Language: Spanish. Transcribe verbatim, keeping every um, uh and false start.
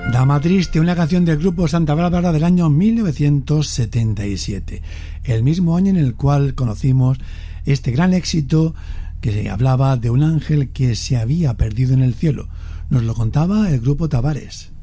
Dama Triste, una canción del grupo Santa Bárbara del año mil novecientos setenta y siete, el mismo año en el cual conocimos este gran éxito que se hablaba de un ángel que se había perdido en el cielo. Nos lo contaba el grupo Tavares.